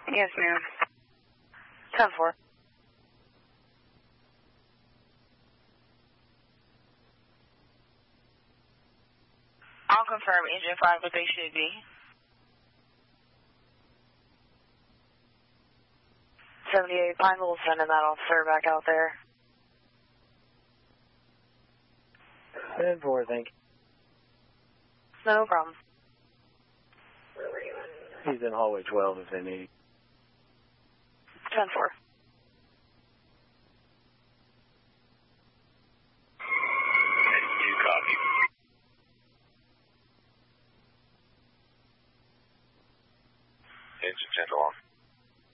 Yes, ma'am. 10-4. I'll confirm engine 5, but they should be. 78 Pineville, sending that officer back out there. 10-4, thank you. No problem. He's in hallway 12 if they need. 10-4.